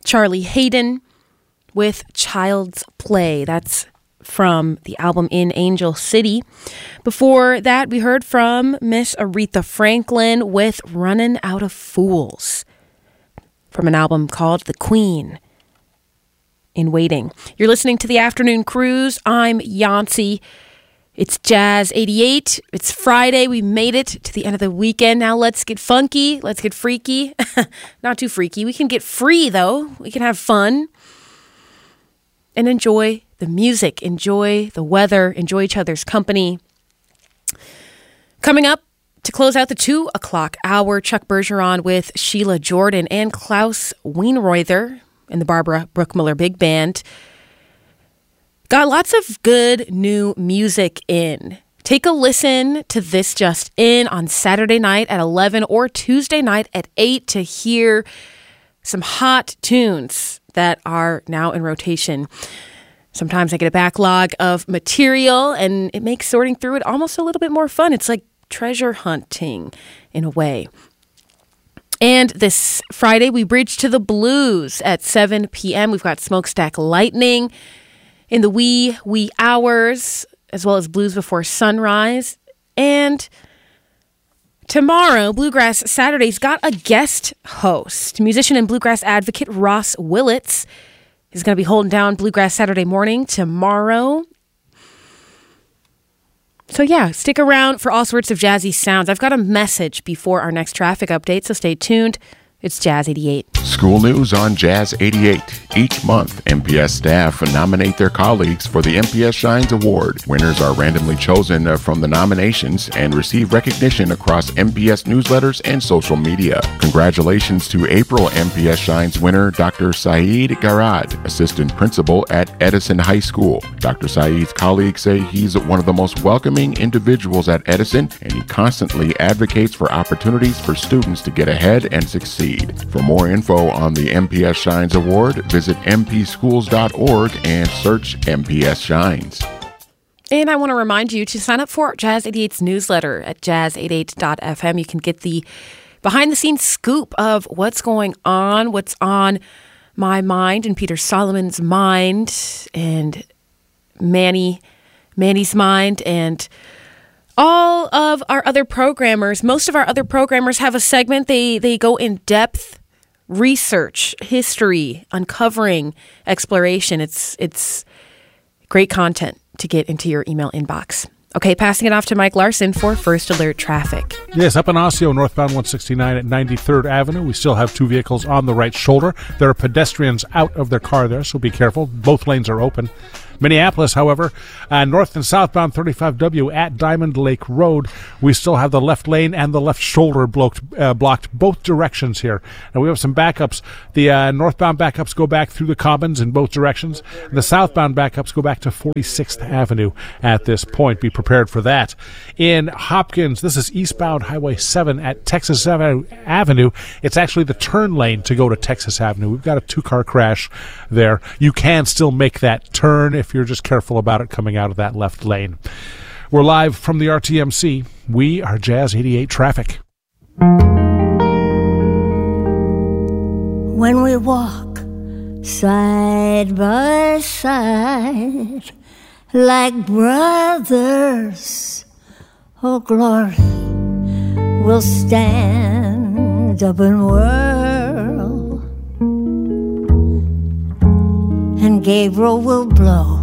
Charlie Hayden with Child's Play. That's from the album In Angel City. Before that, we heard from Miss Aretha Franklin with Runnin' Out of Fools from an album called The Queen in Waiting. You're listening to The Afternoon Cruise. I'm Yancey. It's Jazz 88. It's Friday. We made it to the end of the weekend. Now let's get funky. Let's get freaky. Not too freaky. We can get free, though. We can have fun and enjoy the music, enjoy the weather, enjoy each other's company. Coming up to close out the 2 o'clock hour, Chuck Bergeron with Sheila Jordan and Klaus Weinreuther and the Barbara Brookmiller Big Band. Got lots of good new music in. Take a listen to This Just In on Saturday night at 11 or Tuesday night at 8 to hear some hot tunes that are now in rotation. Sometimes I get a backlog of material and it makes sorting through it almost a little bit more fun. It's like treasure hunting in a way. And this Friday, we bridge to the blues at 7 p.m. We've got Smokestack Lightning in the wee hours, as well as Blues Before Sunrise. And tomorrow, Bluegrass Saturday's got a guest host. Musician and bluegrass advocate Ross Willits is going to be holding down Bluegrass Saturday morning tomorrow. So yeah, stick around for all sorts of jazzy sounds. I've got a message before our next traffic update, so stay tuned. It's Jazz 88. School news on Jazz 88. Each month, MPS staff nominate their colleagues for the MPS Shines Award. Winners are randomly chosen from the nominations and receive recognition across MPS newsletters and social media. Congratulations to April MPS Shines winner, Dr. Saeed Garad, assistant principal at Edison High School. Dr. Saeed's colleagues say he's one of the most welcoming individuals at Edison, and he constantly advocates for opportunities for students to get ahead and succeed. For more info on the MPS Shines Award, visit mpschools.org and search MPS Shines. And I want to remind you to sign up for Jazz 88's newsletter at jazz88.fm. You can get the behind-the-scenes scoop of what's going on, what's on my mind and Peter Solomon's mind and Manny's mind and all of our other programmers. Most of our other programmers have a segment. They go in depth, research, history, uncovering, exploration. It's great content to get into your email inbox. Okay, passing it off to Mike Larson for First Alert Traffic. Yes, up in Osseo, northbound 169 at 93rd Avenue. We still have 2 vehicles on the right shoulder. There are pedestrians out of their car there, so be careful. Both lanes are open. Minneapolis, however, north and southbound 35W at Diamond Lake Road, we still have the left lane and the left shoulder blocked both directions here. Now we have some backups. The northbound backups go back through the Commons in both directions. The southbound backups go back to 46th Avenue at this point. Be prepared for that. In Hopkins, this is eastbound Highway 7 at Texas Avenue. It's actually the turn lane to go to Texas Avenue. We've got a 2-car crash there. You can still make that turn if you're just careful about it coming out of that left lane. We're live from the RTMC. We are Jazz 88 Traffic. When we walk side by side like brothers, oh glory, we'll stand up and whirl, and Gabriel will blow